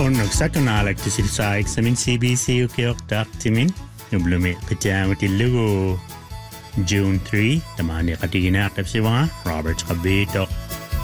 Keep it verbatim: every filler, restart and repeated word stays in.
Nagsakanalak to silsa eksamin C B C ukiok taktimin. Nublumi kajang utilugo June third. Tamani katigina kapsiwa Robert Kabitok.